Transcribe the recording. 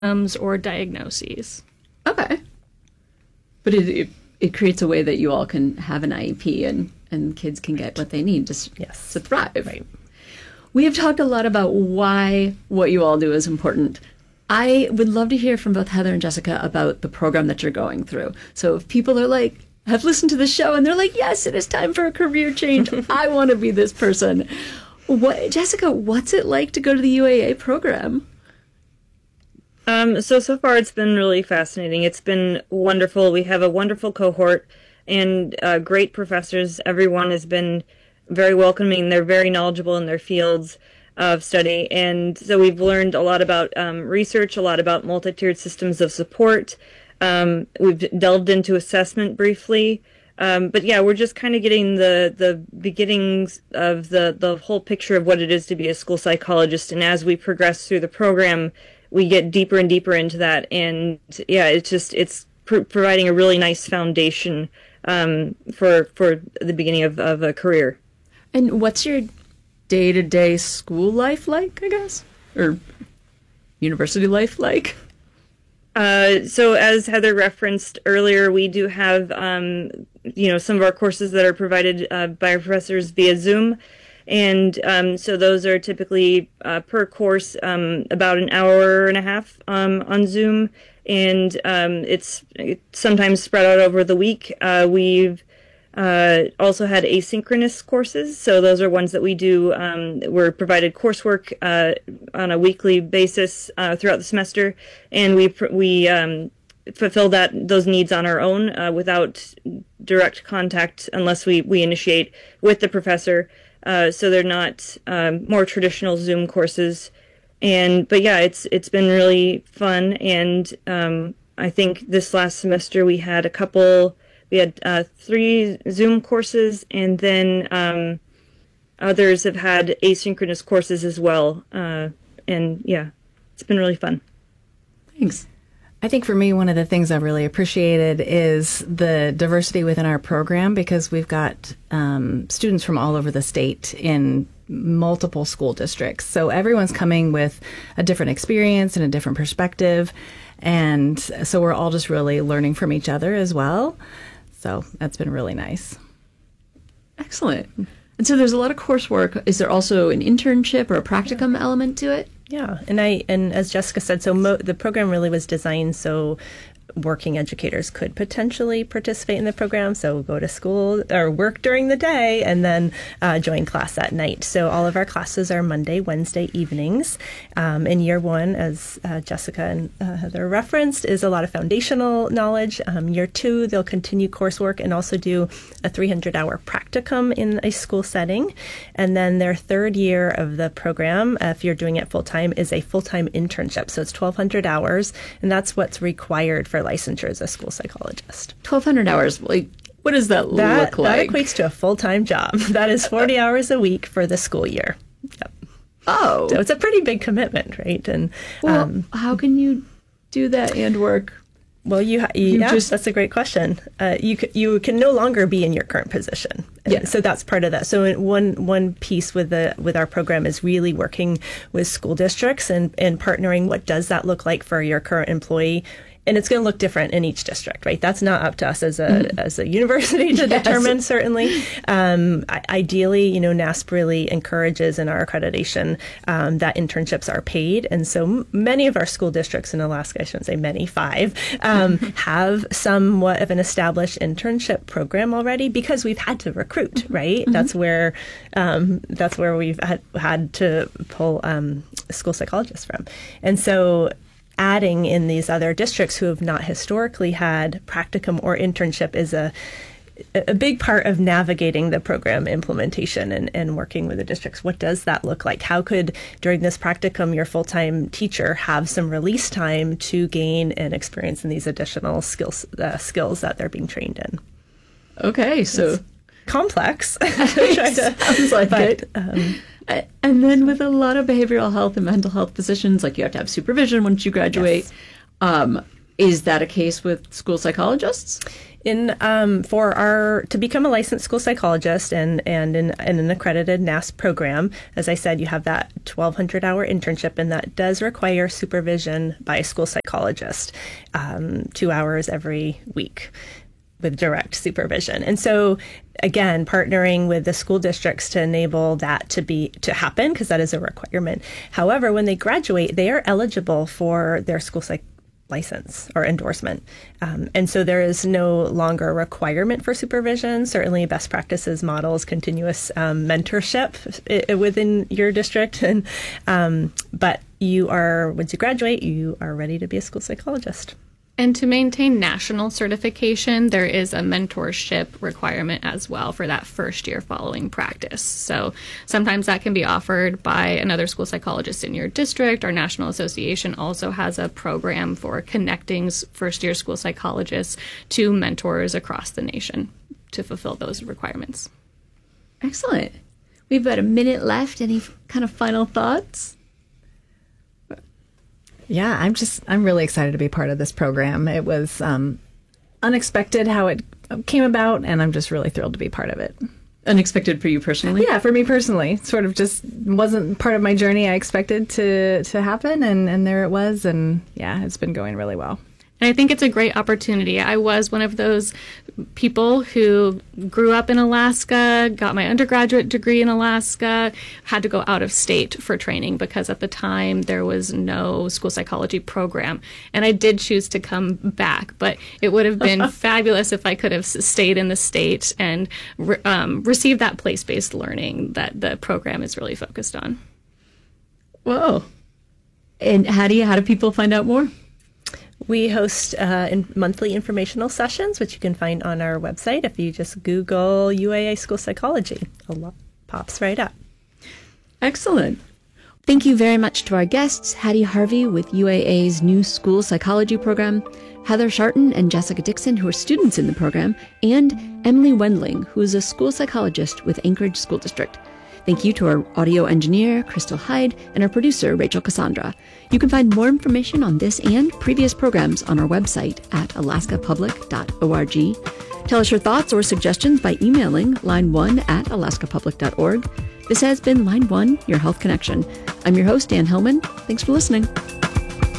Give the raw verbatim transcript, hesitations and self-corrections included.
or diagnoses. Okay. But it, it it creates a way that you all can have an I E P and, and kids can get what they need to, yes. to thrive. Right. We have talked a lot about why what you all do is important. I would love to hear from both Heather and Jessica about the program that you're going through. So if people are like, have listened to the show and they're like, yes, it is time for a career change. I want to be this person. What, Jessica, what's it like to go to the U A A program? Um, so, so far it's been really fascinating. It's been wonderful. We have a wonderful cohort and uh, great professors. Everyone has been very welcoming. They're very knowledgeable in their fields of study. And so we've learned a lot about um, research, a lot about multi-tiered systems of support. Um, we've delved into assessment briefly. Um, but yeah, we're just kind of getting the, the beginnings of the, the whole picture of what it is to be a school psychologist. And as we progress through the program, we get deeper and deeper into that. And yeah, it's just, it's pr- providing a really nice foundation um, for for the beginning of, of a career. And what's your day-to-day school life like, I guess? Or university life like? Uh, so as Heather referenced earlier, we do have, um, you know, some of our courses that are provided uh, by our professors via Zoom. And um, so those are typically uh, per course um, about an hour and a half um, on Zoom. And um, it's, it's sometimes spread out over the week. Uh, we've uh, also had asynchronous courses. So those are ones that we do. Um, we're provided coursework uh, on a weekly basis uh, throughout the semester. And we, we um, fulfill that those needs on our own uh, without direct contact unless we, we initiate with the professor. Uh, so they're not um, more traditional Zoom courses, and but yeah, it's it's been really fun. And um, I think this last semester we had a couple, we had uh, three Zoom courses, and then um, others have had asynchronous courses as well. Uh, and yeah, it's been really fun. Thanks. I think for me, one of the things I've really appreciated is the diversity within our program, because we've got um, students from all over the state in multiple school districts. So everyone's coming with a different experience and a different perspective. And so we're all just really learning from each other as well. So that's been really nice. Excellent. And so there's a lot of coursework. Is there also an internship or a practicum element to it? Yeah, and I and as Jessica said, so mo- the program really was designed so working educators could potentially participate in the program, so go to school or work during the day and then uh, join class at night. So all of our classes are Monday, Wednesday evenings. Um, in year one, as uh, Jessica and uh, Heather referenced, is a lot of foundational knowledge. Um, year two, they'll continue coursework and also do a three hundred hour practicum in a school setting. And then their third year of the program, uh, if you're doing it full-time, is a full-time internship. So it's twelve hundred hours, and that's what's required for licensure as a school psychologist. twelve hundred hours, like, what does that, that look like? That equates to a full-time job. That is forty hours a week for the school year. Yep. Oh. So it's a pretty big commitment, right? And well, um, how can you do that and work? Well, you, ha- you, you yeah, just, that's a great question. Uh, you c- you can no longer be in your current position. Yeah. So that's part of that. So in one one piece with the with our program is really working with school districts and, and partnering. What does that look like for your current employee? And it's going to look different in each district, right? That's not up to us as a mm. as a university to yes. determine, certainly. Um, I, ideally, you know, NASP really encourages in our accreditation um, that internships are paid. And so m- many of our school districts in Alaska, I shouldn't say many, five, um, have somewhat of an established internship program already because we've had to recruit, right? Mm-hmm. That's where um, that's where we've had, had to pull um, school psychologists from. And so adding in these other districts who have not historically had practicum or internship is a a big part of navigating the program implementation and, and working with the districts. What does that look like? How could, during this practicum, your full-time teacher have some release time to gain and experience in these additional skills uh, skills that they're being trained in? Okay, so it's complex. Sounds like but, it. Um, And then with a lot of behavioral health and mental health positions, like you have to have supervision once you graduate. Yes. Um, Is that a case with school psychologists? In um, for our to become a licensed school psychologist and and in, in an accredited N A S program, as I said, you have that twelve hundred hour internship, and that does require supervision by a school psychologist, um, two hours every week with direct supervision. And so, again, partnering with the school districts to enable that to be to happen, because that is a requirement. However, when they graduate, they are eligible for their school psych license or endorsement. Um, and so there is no longer a requirement for supervision. Certainly best practices models, continuous um, mentorship I- within your district. And um, but you are, once you graduate, you are ready to be a school psychologist. And to maintain national certification, there is a mentorship requirement as well for that first year following practice. So sometimes that can be offered by another school psychologist in your district. Our National Association also has a program for connecting first year school psychologists to mentors across the nation to fulfill those requirements. Excellent. We've got a minute left. Any f- kind of final thoughts? Yeah, I'm just, I'm really excited to be part of this program. It was um, unexpected how it came about, and I'm just really thrilled to be part of it. Unexpected for you personally? Yeah, for me personally. Sort of just wasn't part of my journey I expected to, to happen, and, and there it was, and yeah, it's been going really well. And I think it's a great opportunity. I was one of those people who grew up in Alaska, got my undergraduate degree in Alaska, had to go out of state for training because at the time there was no school psychology program. And I did choose to come back, but it would have been fabulous if I could have stayed in the state and re- um, received that place-based learning that the program is really focused on. Whoa. And how do you, how do people find out more? We host uh, in monthly informational sessions, which you can find on our website. If you just Google U A A School Psychology, a lot pops right up. Excellent. Thank you very much to our guests, Hattie Harvey with U A A's new school psychology program, Heather Sharton and Jessica Dixon, who are students in the program, and Emily Wendling, who is a school psychologist with Anchorage School District. Thank you to our audio engineer, Crystal Hyde, and our producer, Rachel Cassandra. You can find more information on this and previous programs on our website at alaska public dot org. Tell us your thoughts or suggestions by emailing line one at alaska public dot org. This has been Line one, Your Health Connection. I'm your host, Dan Hillman. Thanks for listening.